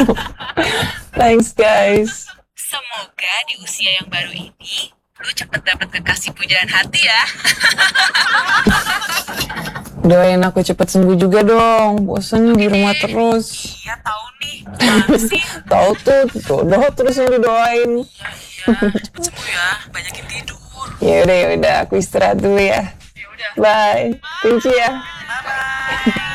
Thanks guys. Semoga di usia yang baru ini lu cepet dapet kekasih pujaan hati ya. Doain aku cepet sembuh juga dong. Bosannya di rumah terus. Iya tahu nih, kenapa sih? Tahu tuh, jodoh terus yang didoain. Iya, cepet sembuh ya, banyakin tidur. Ya udah, aku istirahat dulu ya. Ya udah, Bye. Thank you ya. bye bye.